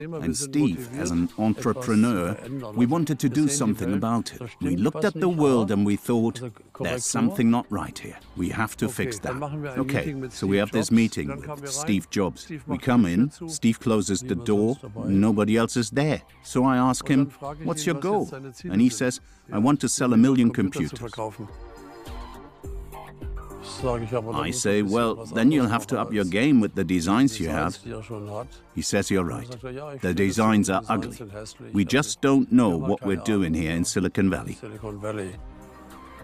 And Steve, as an entrepreneur, we wanted to do something about it. We looked at the world and we thought, there's something not right here. We have to fix that. Okay, so we have this meeting with Steve Jobs. We come in, Steve closes the door, nobody else is there. So I ask him, what's your goal? And he says, I want to sell 1 million computers. I say, well, then you'll have to up your game with the designs you have. He says, you're right. The designs are ugly. We just don't know what we're doing here in Silicon Valley.